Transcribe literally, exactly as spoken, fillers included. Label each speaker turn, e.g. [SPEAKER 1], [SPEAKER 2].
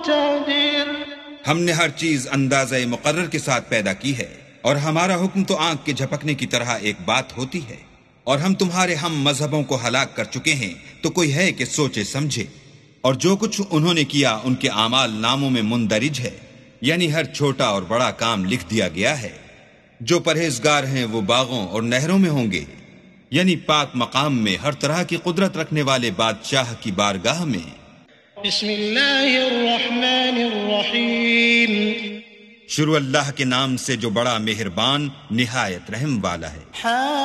[SPEAKER 1] हमने हर चीज अंदाज़े मुकर्रर के साथ पैदा की है और हमारा हुक्म तो आंख के झपकने की तरह एक बात होती है। और हम तुम्हारे हम मजहबों को हलाक कर चुके हैं, तो कोई है कि सोचे समझे। और जो कुछ उन्होंने किया उनके आमाल नामों में मुंदरिज है, यानी हर छोटा और बड़ा काम लिख दिया गया है। जो परहेजगार हैं वो बागों और नहरों में होंगे, यानी पाक मकाम में हर तरह की कुदरत रखने वाले बादशाह की बारगाह में। शुरू अल्लाह के नाम से जो बड़ा मेहरबान निहायत रहम वाला है।